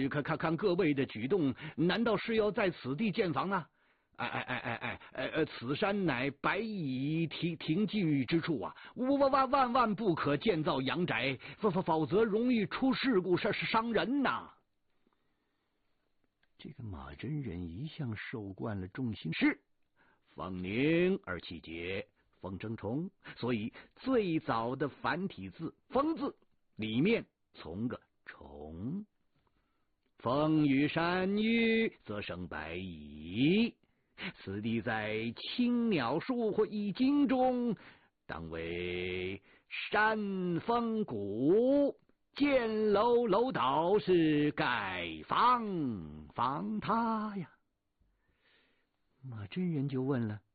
看各位的举动，难道是要在此地建房啊？此山乃百蚁停居之处啊，万不可建造阳宅，否则容易出事故，伤人呐。这个马真人一向受惯了重心事，方宁而气节，风生虫，所以最早的繁体字“风”字里面从个虫。风雨山雨，则生百蚁。此地在青鸟树或易经中，当为山峰谷，建楼倒是盖房他呀。马真人就问了：